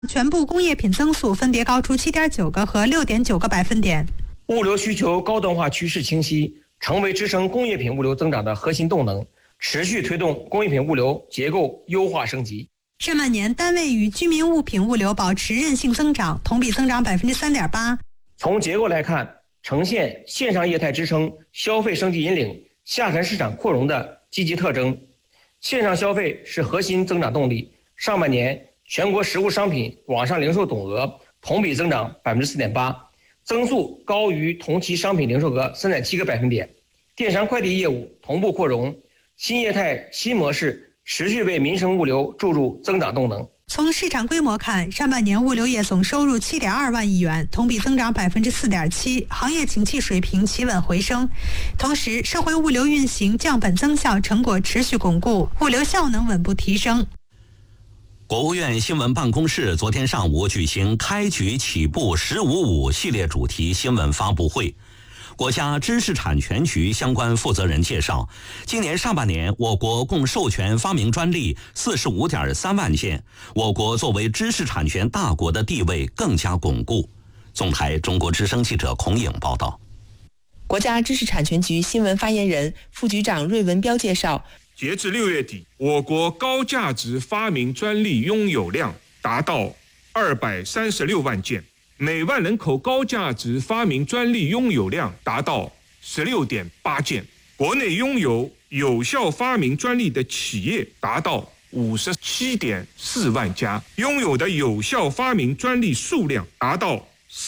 全部工业品增速分别高出7.9个和6.9个百分点。 物流需求高端化趋势清晰，成为支撑工业品物流增长的核心动能，持续推动工业品物流结构优化升级。 上半年单位与居民物品物流保持韧性增长，同比增长3.8%。 从结构来看，呈现线上业态支撑、消费升级引领、下沉市场扩容的积极特征。线上消费是核心增长动力。上半年全国实物商品网上零售总额同比增长4.8%，增速高于同期商品零售额3.7个百分点。电商快递业务同步扩容，新业态新模式持续为民生物流注入增长动能。 从市场规模看，上半年物流业总收入7.2万亿元，同比增长4.7%，行业景气水平企稳回升。同时，社会物流运行降本增效成果持续巩固，物流效能稳步提升。 国务院新闻办公室昨天上午举行开局起步“15.5”系列主题新闻发布会。国家知识产权局相关负责人介绍，今年上半年我国共授权发明专利45.3万件，我国作为知识产权大国的地位更加巩固。总台中国之声记者孔颖报道。 国家知识产权局新闻发言人、副局长芮文彪介绍， 截至6月底，我国高价值发明专利拥有量达到236万件，每万人口高价值发明专利拥有量达到16.8件，国内拥有有效发明专利的企业达到57.4万家，拥有的有效发明专利数量达到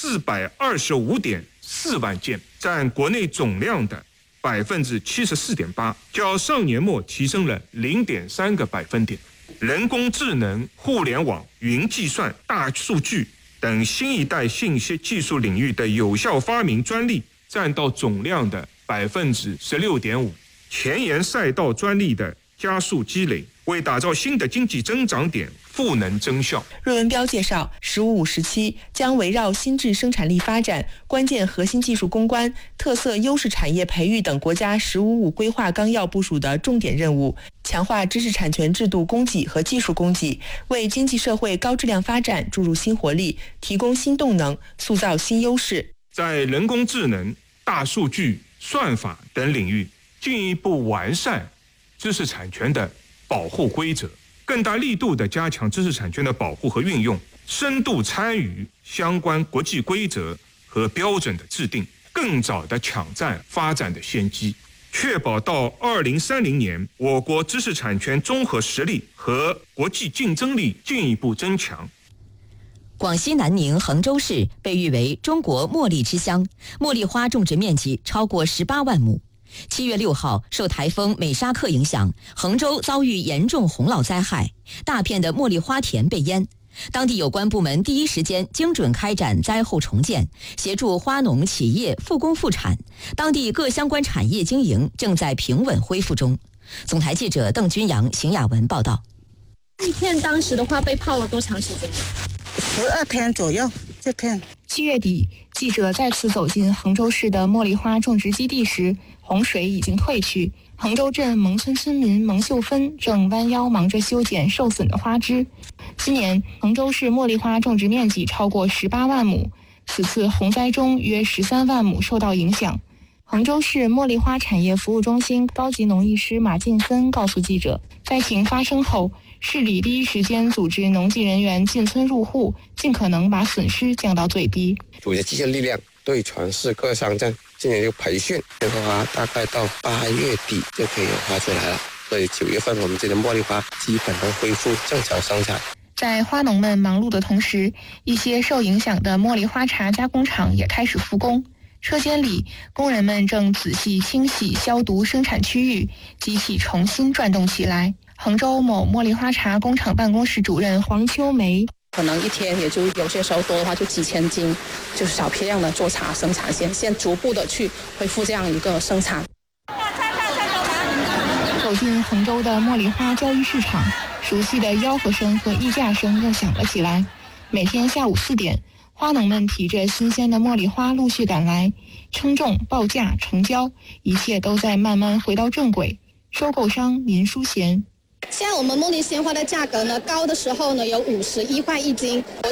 425.4万件，占国内总量的74.8%，较上年末提升了0.3个百分点。人工智能、互联网、云计算、大数据等新一代信息技术领域的有效发明专利占到总量的16.5%，前沿赛道专利的加速积累，为打造新的经济增长点赋能增效。 芮文彪介绍，“15.5”时期将围绕新质生产力发展、关键核心技术攻关、特色优势产业培育等国家“15.5”规划纲要部署的重点任务，强化知识产权制度供给和技术供给，为经济社会高质量发展注入新活力，提供新动能，塑造新优势。 在人工智能、大数据、算法等领域，进一步完善知识产权的保护规则，更大力度地加强知识产权的保护和运用，深度参与相关国际规则和标准的制定，更早地抢占发展的先机，确保到2030年，我国知识产权综合实力和国际竞争力进一步增强。 广西南宁衡州市被誉为中国茉莉之乡，茉莉花种植面积超过18万亩。7月6号，受台风美沙克影响，衡州遭遇严重洪涝灾害，大片的茉莉花田被淹。当地有关部门第一时间精准开展灾后重建，协助花农企业复工复产，当地各相关产业经营正在平稳恢复中。总台记者邓君阳、邢雅文报道。 这片当时的话被泡了多长时间 ？12天左右。这片 7月底，记者再次走进衡州市的茉莉花种植基地时，洪水已经退去。衡州镇蒙村村民蒙秀芬正弯腰忙着修剪受损的花枝。今年衡州市茉莉花种植面积超过18万亩，此次洪灾中约13万亩受到影响。衡州市茉莉花产业服务中心高级农艺师马进森告诉记者，灾情发生后，市里第一时间组织农技人员进村入户，尽可能把损失降到最低。 组织机械力量对全市各乡镇进行一个培训，这个花大概到8月底就可以有花出来了，所以9月份我们这里茉莉花基本能恢复正常生产。 在花农们忙碌的同时，一些受影响的茉莉花茶加工厂也开始复工。车间里，工人们正仔细清洗消毒生产区域，机器重新转动起来。衡州某茉莉花茶工厂办公室主任黄秋梅， 可能一天也就有些时候多的话就几千斤，就是小批量的做茶生产线，先逐步的去恢复这样一个生产。 走进衡州的茉莉花交易市场，熟悉的吆喝声和议价声又响了起来。每天下午4点，花农们提着新鲜的茉莉花陆续赶来，称重、报价、成交，一切都在慢慢回到正轨。收购商林淑贤， 现在我们茉莉鲜花的价格呢，高的时候呢有51块1斤。